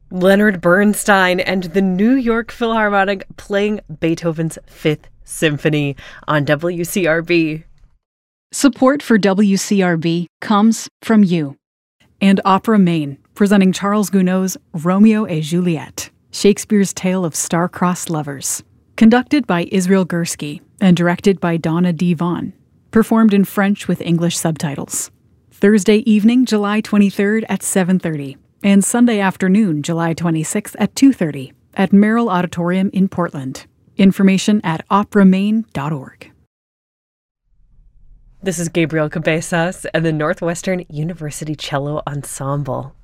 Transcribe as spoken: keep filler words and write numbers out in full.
Leonard Bernstein and the New York Philharmonic playing Beethoven's Fifth Symphony on W C R B. Support for W C R B comes from you. And Opera Maine, presenting Charles Gounod's Romeo et Juliet, Shakespeare's tale of star-crossed lovers. Conducted by Israel Gursky and directed by Donna D. Vaughn. Performed in French with English subtitles. Thursday evening, July twenty-third at seven thirty. And Sunday afternoon, July twenty-sixth at two thirty at Merrill Auditorium in Portland. Information at opera maine dot org. This is Gabriel Cabezas and the Northwestern University Cello Ensemble.